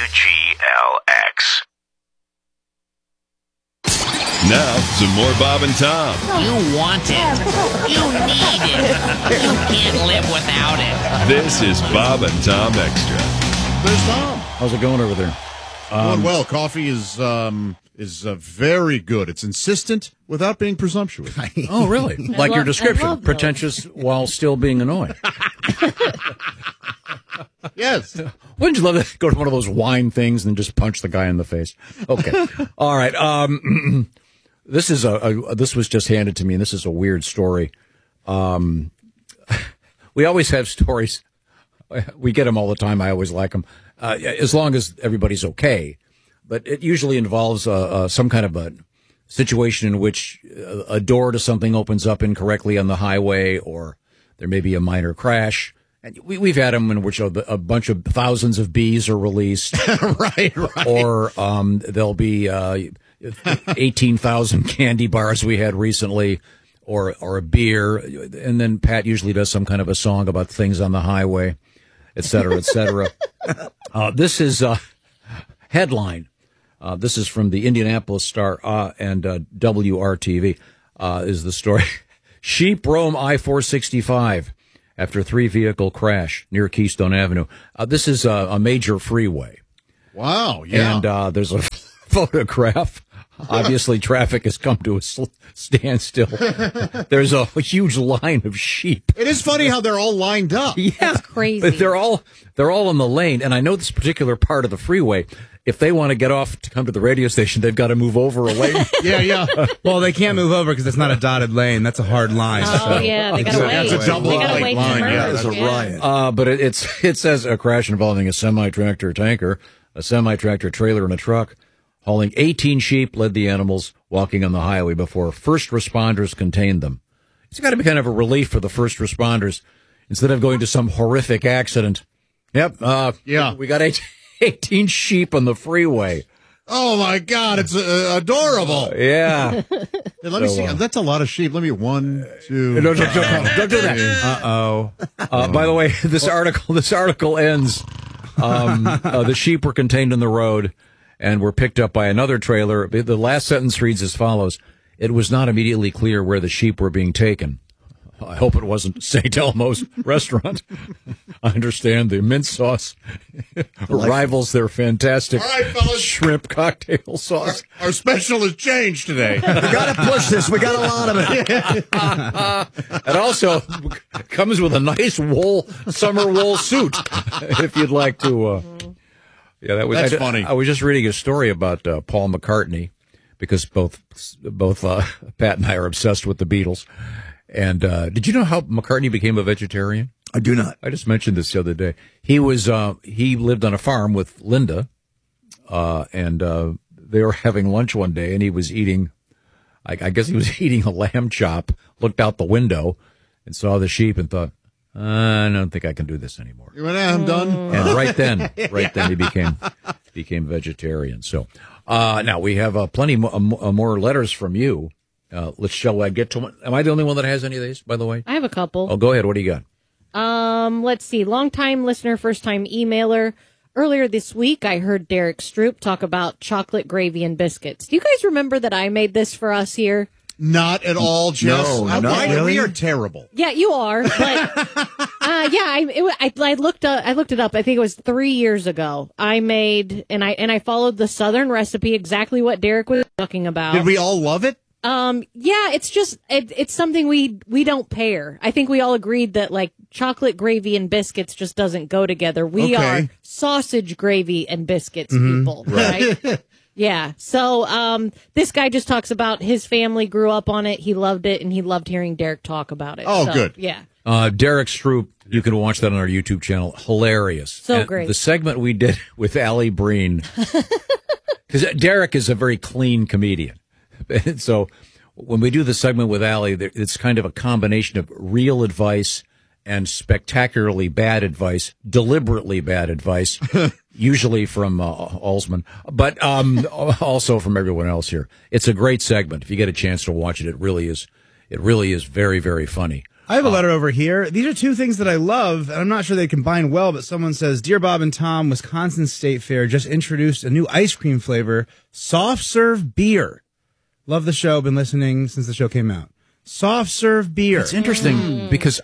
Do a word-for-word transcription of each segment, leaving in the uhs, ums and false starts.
G L X. Now, some more Bob and Tom. You want it. You need it. You can't live without it. This is Bob and Tom Extra. There's Tom. How's it going over there? Going Um, well. Coffee is um, is uh, very good. It's insistent without being presumptuous. Oh, really? Like lo- your I description. love those. Pretentious while still being annoying. Yes. Wouldn't you love to go to one of those wine things and just punch the guy in the face? Okay. All right. Um, this is a, a this was just handed to me, and this is a weird story. Um, we always have stories. We get them all the time. I always like them, uh, as long as everybody's okay. But it usually involves uh, uh, some kind of a situation in which a door to something opens up incorrectly on the highway, or there may be a minor crash. And we, we've had them in which a, a bunch of thousands of bees are released. right, right. Or um, there'll be uh, eighteen thousand candy bars we had recently, or or a beer. And then Pat usually does some kind of a song about things on the highway, et cetera, et cetera. uh, this is a headline. Uh, this is from the Indianapolis Star uh, and uh, W R T V uh, is the story. Sheep roam I four sixty-five after three-vehicle crash near Keystone Avenue. Uh, this is a, a major freeway. Wow, yeah. And uh, there's a photograph. Obviously, traffic has come to a sl- standstill. There's a huge line of sheep. It is funny how they're all lined up. Yeah, That's crazy. But they're all they're all in the lane, and I know this particular part of the freeway. If they want to get off to come to the radio station, they've got to move over a lane. Yeah, yeah. Well, they can't move over because it's not a dotted lane. That's a hard line. Oh, so. yeah, they gotta That's wait. a double they gotta line, wait to line, merge. yeah, that's a Yeah. Uh, but it, it's it says a crash involving a semi-tractor tanker, a semi-tractor trailer, and a truck hauling eighteen sheep led the animals walking on the highway before first responders contained them. It's got to be kind of a relief for the first responders instead of going to some horrific accident. Yep. Uh, Yeah. We got eight, eighteen sheep on the freeway. Oh, my God. It's uh, adorable. Yeah. Hey, let me So, see. uh, That's a lot of sheep. Let me one, two. No, don't, don't, don't do that. Uh-oh. Uh, by the way, this article this article ends. Um, uh, the sheep were contained in the road and were picked up by another trailer. The last sentence reads as follows: "It was not immediately clear where the sheep were being taken." I hope it wasn't Saint Elmo's restaurant. I understand the mint sauce rivals their fantastic All right, fellas. shrimp cocktail sauce. Our special has changed today. We got to push this. We got a lot of it. It also comes with a nice wool summer wool suit, if you'd like to. Uh, yeah, that was That's I, funny. I was just reading a story about uh, Paul McCartney because both both uh, Pat and I are obsessed with the Beatles. And uh, did you know how McCartney became a vegetarian? I do not. I just mentioned this the other day. He was uh, he lived on a farm with Linda, uh, and uh, they were having lunch one day, and he was eating. I, I guess he was eating a lamb chop. Looked out the window and saw the sheep, and thought, "I don't think I can do this anymore." You went, ah, I'm done. And right then, right then, he became became vegetarian. So uh, now we have uh, plenty mo- uh, more letters from you. Uh, let's shall I get to one? Am I the only one that has any of these, by the way? I have a couple. Oh, go ahead. What do you got? Um, let's see. Long-time listener, first-time emailer. Earlier this week, I heard Derek Stroop talk about chocolate gravy and biscuits. Do you guys remember that I made this for us here? Not at all, Jess. No, How- not why- really. We are terrible. Yeah, you are. But uh, yeah, I, it, wa- I I looked uh, I looked it up. I think it was three years ago. I made and I and I followed the Southern recipe, exactly what Derek was talking about. Did we all love it? Um, yeah, it's just, it, it's something we, we don't pair. I think we all agreed that like chocolate gravy and biscuits just doesn't go together. We Okay. are sausage gravy and biscuits people, right? Yeah. So, um, this guy just talks about his family grew up on it. He loved it and he loved hearing Derek talk about it. Oh, So, good. Yeah. Uh, Derek Stroop, you can watch that on our YouTube channel. Hilarious. So And great. The segment we did with Allie Breen, because Derek is a very clean comedian. So when we do the segment with Allie, there- it's kind of a combination of real advice and spectacularly bad advice, deliberately bad advice, usually from uh, Alsman, but um, also from everyone else here. It's a great segment. If you get a chance to watch it, it really is. It really is very, very funny. I have a letter over here. These are two things that I love, and I'm not sure they combine well, but someone says, Dear Bob and Tom, Wisconsin State Fair just introduced a new ice cream flavor, soft serve beer. Love the show. Been listening since the show came out. Soft serve beer. It's interesting Mm. because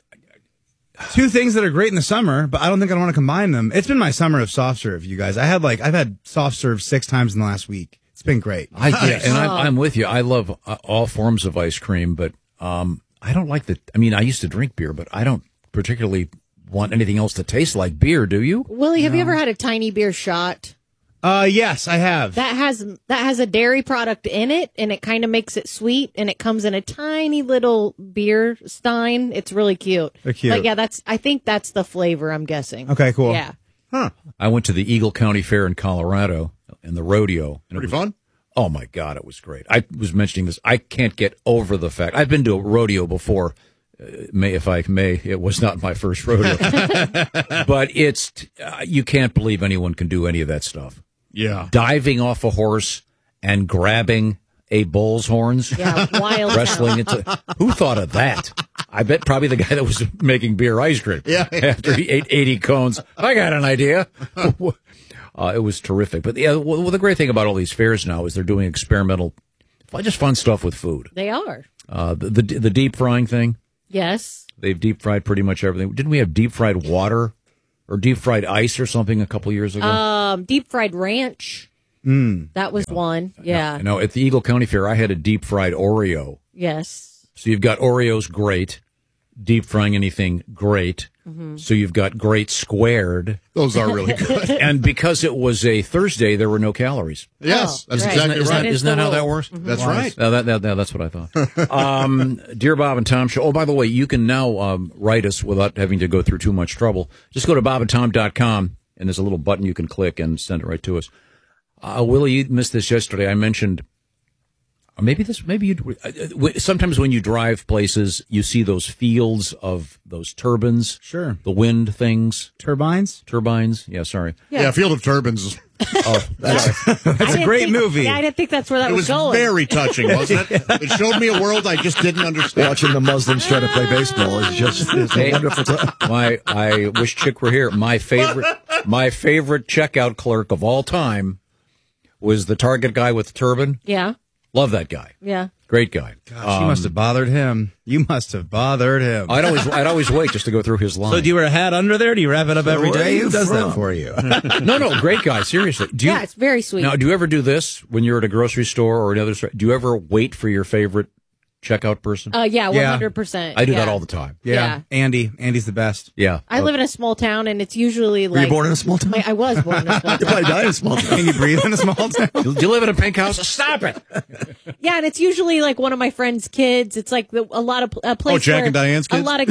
two things that are great in the summer, but I don't think I want to combine them. It's been my summer of soft serve, you guys. I had like, I've had soft serve six times in the last week. It's been great. I yeah, and I'm, I'm with you. I love uh, all forms of ice cream, but um, I don't like the. I mean, I used to drink beer, but I don't particularly want anything else to taste like beer. Do you? Willie, have you ever had a tiny beer shot? Uh, yes, I have. That has that has a dairy product in it, and it kind of makes it sweet, and it comes in a tiny little beer stein. It's really cute. They're cute. But yeah, that's I think that's the flavor. I'm guessing. Okay, cool. Yeah. I went to the Eagle County Fair in Colorado and the rodeo. And Pretty it was, fun. Oh my God, it was great. I was mentioning this. I can't get over the fact I've been to a rodeo before. Uh, may if I may, it was not my first rodeo, but it's uh, you can't believe anyone can do any of that stuff. Yeah. Diving off a horse and grabbing a bull's horns. Yeah, wild. Wrestling into who thought of that? I bet probably the guy that was making beer ice cream. Yeah. After he ate eighty cones, I got an idea. uh, it was terrific. But yeah, well, well, the great thing about all these fairs now is they're doing experimental, just fun stuff with food. They are. Uh, the, the the deep frying thing. Yes. They've deep fried pretty much everything. Didn't we have deep fried water or deep fried ice or something a couple years ago? Um, deep fried ranch. Mm. That was one. Yeah. No, at the Eagle County Fair, I had a deep fried Oreo. Yes. So you've got Oreos, great. Deep frying anything, great. Mm-hmm. So you've got great squared. Those are really good. And because it was a Thursday, there were no calories. Yes, Oh, that's right. exactly Isn't that, right. isn't that how that works? That's right. Uh, that, that, that, that's what I thought. um, Dear Bob and Tom Show. Oh, by the way, you can now um, write us without having to go through too much trouble. Just go to bob and tom dot com, and there's a little button you can click and send it right to us. Uh, Willie, you missed this yesterday. I mentioned, or maybe this, maybe you. Uh, sometimes when you drive places, you see those fields of those turbines. Sure. The wind things. Turbines? Turbines. Yeah, sorry. Yeah, Field of Turbines. Oh, that's That's a great think, movie. Yeah, I didn't think that's where that It was, was going. very touching, wasn't it? It showed me a world I just didn't understand. Watching the Muslims try to play baseball is just is a Hey, wonderful time. my, I wish Chick were here. My favorite, my favorite checkout clerk of all time was the Target guy with the turban. Yeah. Love that guy. Yeah. Great guy. Gosh, you must have bothered him. You must have bothered him. I'd always, I'd always wait just to go through his line. So do you wear a hat under there? Do you wrap it up every Where are day? you Who does from? that for you? no, no, great guy. Seriously. Do you, Yeah, it's very sweet. now, do you ever do this when you're at a grocery store or another store? Do you ever wait for your favorite checkout person? Uh, yeah, Yeah. one hundred percent. I do yeah. that all the time. Yeah. Yeah. Andy. Andy's the best. Yeah. I live in a small town, and it's usually Were like. you born in a small town? My- I was born in a small You town. probably died in a small town. Can you breathe in a small town? Do you live in a pink house? Stop it. Yeah, and it's usually like one of my friend's kids. It's like the, a lot of a place. Oh, Jack where and Diane's A kids? lot of.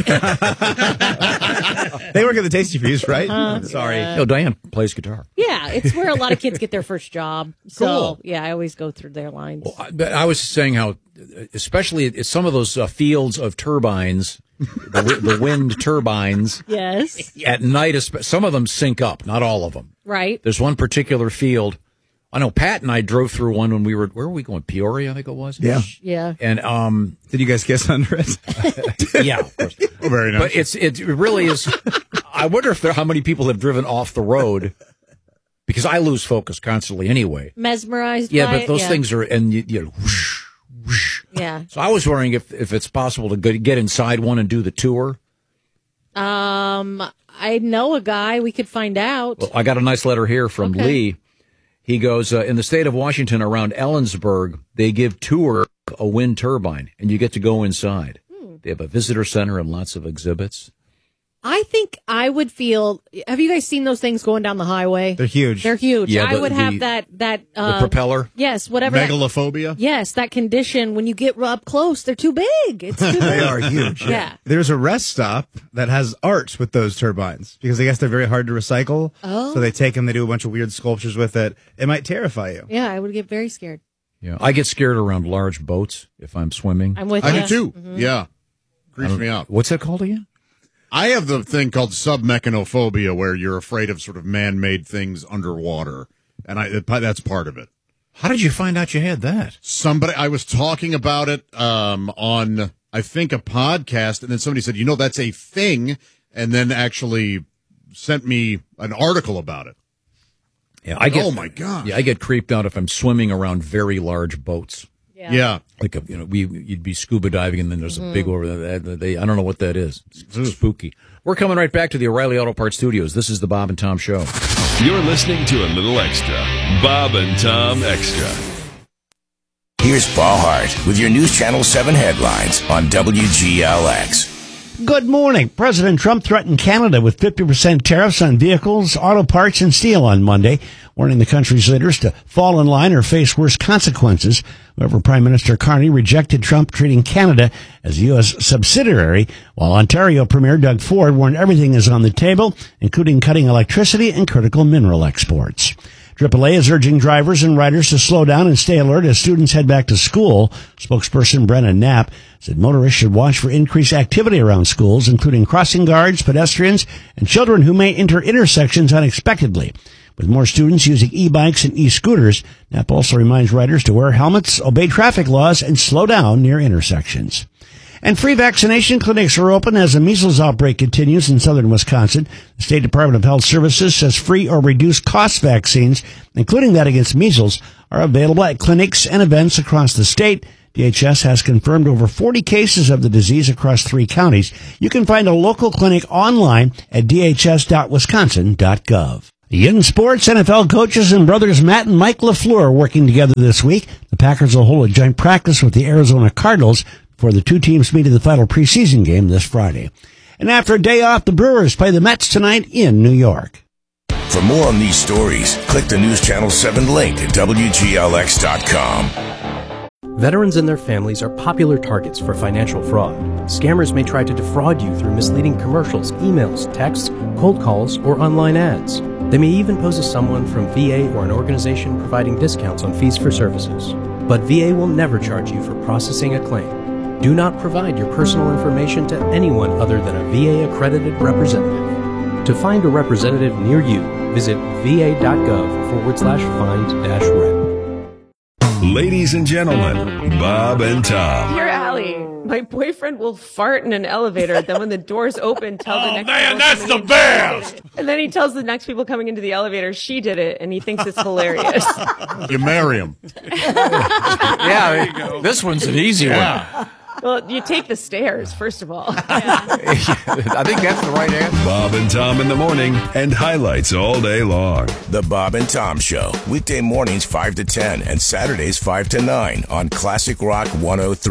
They work at the Tasty Freeze, right? Sorry. No, Diane plays guitar. Yeah, it's where a lot of kids get their first job. So Cool. yeah, I always go through their lines. I, but I was saying how, especially at some of those uh, fields of turbines, the, wi- the wind turbines, Yes. at night, espe- some of them sink up, not all of them. Right. There's one particular field. I know Pat and I drove through one when we were, where were we going? Peoria, I think it was. Yeah. Yeah. And, um, Did you guys kiss under it? yeah, of course. Oh, very nice. But it's, it really is, I wonder if there, how many people have driven off the road because I lose focus constantly anyway. Mesmerized. Yeah, by but it? those yeah. things are, and you, you know, whoosh, whoosh. Yeah. So I was wondering if, if it's possible to go- get inside one and do the tour. Um, I know a guy. We could find out. Well, I got a nice letter here from Okay. Lee. He goes, uh, in the state of Washington around Ellensburg, they give tour a wind turbine, and you get to go inside. Hmm. They have a visitor center and lots of exhibits. I think I would feel. Have you guys seen those things going down the highway? They're huge. They're huge. Yeah, I the- would the- have that. That uh, the propeller. Yes, whatever. that- Megalophobia? yes, that condition. When you get up close, they're too big. It's too big. They are huge. Yeah. There's a rest stop that has art with those turbines because I guess they're very hard to recycle. Oh. So they take them, they do a bunch of weird sculptures with it. It might terrify you. Yeah, I would get very scared. Yeah, I get scared around large boats if I'm swimming. I'm with I you. do too. Mm-hmm. Yeah. Creeps me out. What's that called again? I have the thing called submechanophobia where you're afraid of sort of man-made things underwater. And I it, that's part of it. How did you find out you had that? Somebody, I was talking about it um, on I think, a podcast, and then somebody said, you know, that's a thing, and then actually sent me an article about it. Yeah, I get, oh, my gosh. Yeah, I get creeped out if I'm swimming around very large boats. Yeah. Yeah. Like, a, you know, we you'd be scuba diving, and then there's a big over there. They, I don't know what that is. It's spooky. We're coming right back to the O'Reilly Auto Parts Studios. This is the Bob and Tom Show. You're listening to a little extra. Bob and Tom Extra. Here's Paul Hart with your News Channel seven headlines on W G L X. Good morning. President Trump threatened Canada with fifty percent tariffs on vehicles, auto parts, and steel on Monday, warning the country's leaders to fall in line or face worse consequences. However, Prime Minister Carney rejected Trump treating Canada as a U S subsidiary, while Ontario Premier Doug Ford warned everything is on the table, including cutting electricity and critical mineral exports. triple A is urging drivers and riders to slow down and stay alert as students head back to school. Spokesperson Brennan Knapp said motorists should watch for increased activity around schools, including crossing guards, pedestrians, and children who may enter intersections unexpectedly. With more students using e-bikes and e-scooters, Knapp also reminds riders to wear helmets, obey traffic laws, and slow down near intersections. And free vaccination clinics are open as a measles outbreak continues in southern Wisconsin. The State Department of Health Services says free or reduced cost vaccines, including that against measles, are available at clinics and events across the state. D H S has confirmed over forty cases of the disease across three counties. You can find a local clinic online at d h s dot wisconsin dot gov. In sports, N F L coaches and brothers Matt and Mike LaFleur are working together this week. The Packers will hold a joint practice with the Arizona Cardinals before the two teams meet in the final preseason game this Friday. And after a day off, the Brewers play the Mets tonight in New York. For more on these stories, click the News Channel seven link at w g l x dot com. Veterans and their families are popular targets for financial fraud. Scammers may try to defraud you through misleading commercials, emails, texts, cold calls, or online ads. They may even pose as someone from V A or an organization providing discounts on fees for services. But V A will never charge you for processing a claim. Do not provide your personal information to anyone other than a V A-accredited representative. To find a representative near you, visit va.gov forward slash find dash rep. Ladies and gentlemen, Bob and Tom. Dear Allie, my boyfriend will fart in an elevator, then when the doors open, tell the next man, people that's coming the in- best! And then he tells the next people coming into the elevator she did it, and he thinks it's hilarious. You marry him. Yeah, this one's an easy one. Well, you take the stairs, first of all. I think that's the right answer. Bob and Tom in the morning and highlights all day long. The Bob and Tom Show, weekday mornings five to ten and Saturdays five to nine on Classic Rock one oh three.